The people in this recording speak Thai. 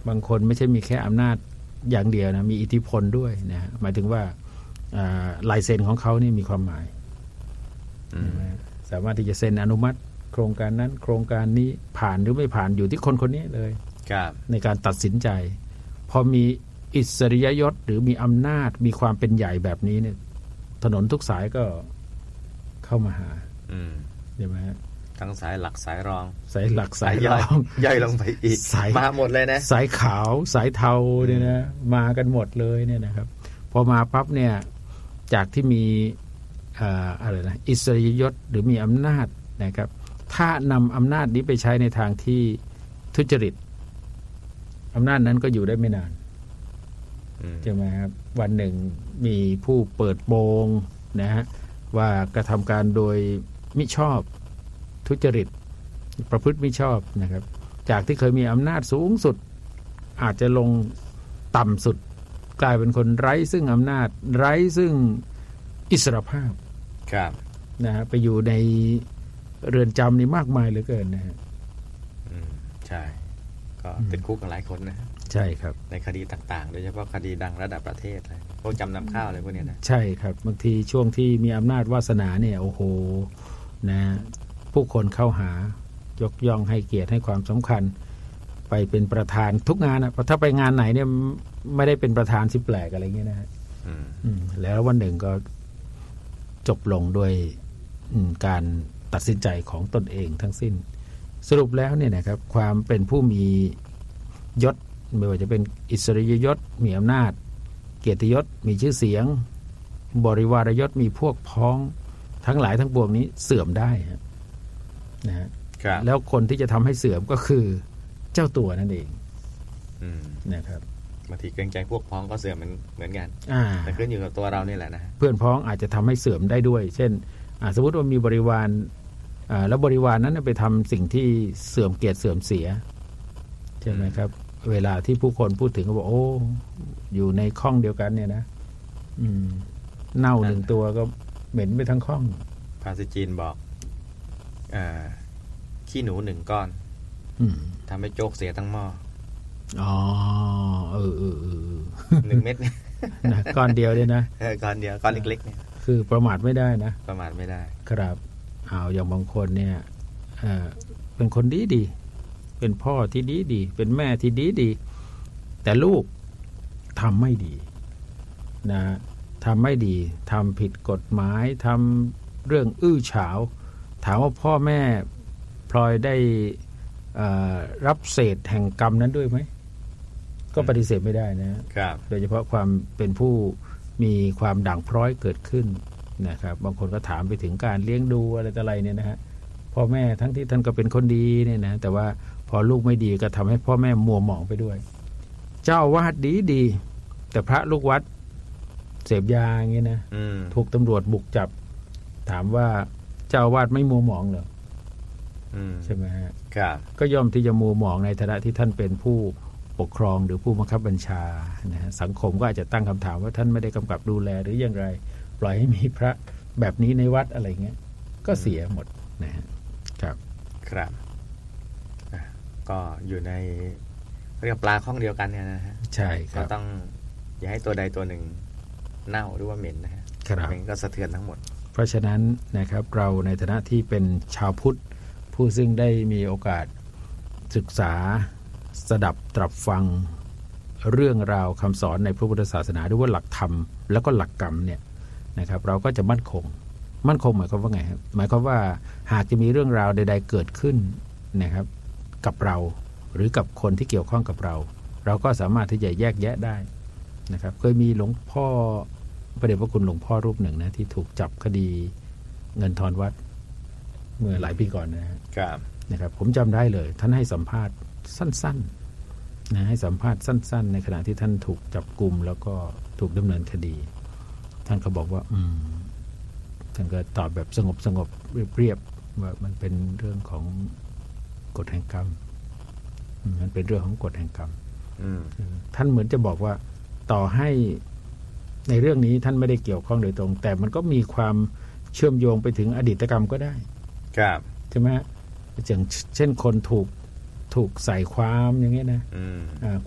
บางคนไม่ใช่มีแค่อำนาจอย่างเดียวนะมีอิทธิพลด้วยนะหมายถึงว่าลายเซ็นของเขานี่มีความหมายสามารถที่จะเซ็นอนุมัติโครงการนั้นโครงการนี้ผ่านหรือไม่ผ่านอยู่ที่คนคนนี้เลยในการตัดสินใจพอมีอิสริยยศหรือมีอำนาจมีความเป็นใหญ่แบบนี้เนี่ยถนนทุกสายก็เข้ามาหาใช่ไหมฮะทั้งสายหลักสายรองสายหลักสายรองย่อยลงไปอีกมาหมดเลยนะสายขาวสายเทาเนี่ยนะมากันหมดเลยเนี่ยนะครับพอมาปั๊บเนี่ยจากที่มีอะไรนะอิสริยยศหรือมีอำนาจนะครับถ้านำอำนาจนี้ไปใช้ในทางที่ทุจริตอำนาจนั้นก็อยู่ได้ไม่นานใช่ไหมครับวันหนึ่งมีผู้เปิดโปงนะฮะว่ากระทำการโดยมิชอบทุจริตประพฤติมิชอบนะครับจากที่เคยมีอำนาจสูงสุดอาจจะลงต่ำสุดกลายเป็นคนไร้ซึ่งอำนาจไร้ซึ่งอิสรภาพนะฮะไปอยู่ในเรือนจำนี่มากมายเหลือเกินนะฮะใช่ก็ติดคุกกันหลายคนนะใช่ครับในคดีต่างๆโดยเฉพาะคดีดังระดับประเทศเลยพวกจำนำข้าวอะไรพวกนี้นะใช่ครับบางทีช่วงที่มีอำนาจวาสนาเนี่ยโอ้โหนะผู้คนเข้าหายกย่องให้เกียรติให้ความสำคัญไปเป็นประธานทุกงานนะถ้าไปงานไหนเนี่ยไม่ได้เป็นประธานสิแปลกอะไรเงี้ยนะฮะแล้ววันหนึ่งก็จบลงด้วยการตัดสินใจของตนเองทั้งสิ้นสรุปแล้วเนี่ยนะครับความเป็นผู้มียศไม่ว่าจะเป็นอิสริยยศมีอำนาจเกียรติยศมีชื่อเสียงบริวารยศมีพวกพ้องทั้งหลายทั้งปวงนี้เสื่อมได้นะฮะแล้วคนที่จะทำให้เสื่อมก็คือเจ้าตัวนั่นเองนะครับบางทีเกรงใจพวกพ้องก็เสื่อมเหมือนกันแต่ขึ้นอยู่กับตัวเรานี่แหละนะเพื่อนพ้องอาจจะทำให้เสื่อมได้ด้วยเช่นสมมติว่ามีบริวารแล้วบริวารนั้นไปทำสิ่งที่เสื่อมเกียรติเสื่อมเสียใช่ไหมครับเวลาที่ผู้คนพูดถึงก็บอกโอ้อยู่ในข้องเดียวกันเนี่ยนะเน่าหนึ่งตัวก็เหม็นไปทั้งข้องภาษาจีนบอกขี้หนูหนึ่งก้อนทำให้โจกเสียทั้งหม้อ1 เม็ดเนี่ยนะก้อนเดียวเนี่ยนะก้อนเดียวก้อนเล็กๆเนี่ยคือประมาทไม่ได้นะประมาทไม่ได้ครับอย่างบางคนเนี่ยเป็นคนดีเป็นพ่อที่ดีเป็นแม่ที่ดีแต่ลูกทำไม่ดีนะทำไม่ดีทำผิดกฎหมายทำเรื่องอื้อฉาวถามว่าพ่อแม่พลอยได้รับเศษแห่งกรรมนั้นด้วยไหมก็ปฏิเสธไม่ได้นะครับโดยเฉพาะความเป็นผู้มีความด่างพร้อยเกิดขึ้นนะครับบางคนก็ถามไปถึงการเลี้ยงดูอะไรต่ออะไรเนี่ยนะฮะพ่อแม่ทั้งที่ท่านก็เป็นคนดีเนี่ยนะแต่ว่าพอลูกไม่ดีก็ทำให้พ่อแม่มัวหมองไปด้วยเจ้าวาดดีแต่พระลูกวัดเสพยาอย่างเงี้ยนะถูกตำรวจบุกจับถามว่าเจ้าวาดไม่มัวหมองเหรอใช่ไหมฮะก็ย่อมที่จะมัวหมองในฐานะที่ท่านเป็นผู้ปกครองหรือผู้บังคับบัญชานะฮะสังคมก็อาจจะตั้งคำถามว่าท่านไม่ได้กำกับดูแลหรืออย่างไรปล่อยให้มีพระแบบนี้ในวัดอะไรเงี้ยก็เสียหมดนะฮะครับก็อยู่ในเรียกปลาข้องเดียวกันเนี่ยนะฮะใช่ครับก็ต้องอย่าให้ตัวใดตัวหนึ่งเน่าหรือว่าเหม็นนะฮะมันก็สะเทือนทั้งหมดเพราะฉะนั้นนะครับเราในฐานะที่เป็นชาวพุทธผู้ซึ่งได้มีโอกาสศึกษาสดับตรับฟังเรื่องราวคำสอนในพระพุทธศาสนาด้วยว่าหลักธรรมแล้วก็หลักกรรมเนี่ยนะครับเราก็จะมั่นคงหมายความว่าไงครับหมายความว่าหากจะมีเรื่องราวใดๆเกิดขึ้นนะครับกับเราหรือกับคนที่เกี่ยวข้องกับเราเราก็สามารถที่จะแยกแยะได้นะครับเคยมีหลวงพ่อพระเดชพระคุณหลวงพ่อรูปหนึ่งนะที่ถูกจับคดีเงินทอนวัดเมื่อหลายปีก่อนนะครับผมจำได้เลยท่านให้สัมภาษณ์สั้นๆนะให้สัมภาษณ์สั้นๆในขณะที่ท่านถูกจับกุมแล้วก็ถูกดำเนินคดีท่านก็บอกว่าท่านก็ตอบแบบสงบเรียบๆว่ามันเป็นเรื่องของกฎแห่งกรรมมันเป็นเรื่องของกฎแห่งกรรมท่านเหมือนจะบอกว่าต่อให้ในเรื่องนี้ท่านไม่ได้เกี่ยวข้องโดยตรงแต่มันก็มีความเชื่อมโยงไปถึงอดีตกรรมก็ได้ใช่ไหมอย่างเช่นคนถูกใส่ความอย่างเงี้ยนะ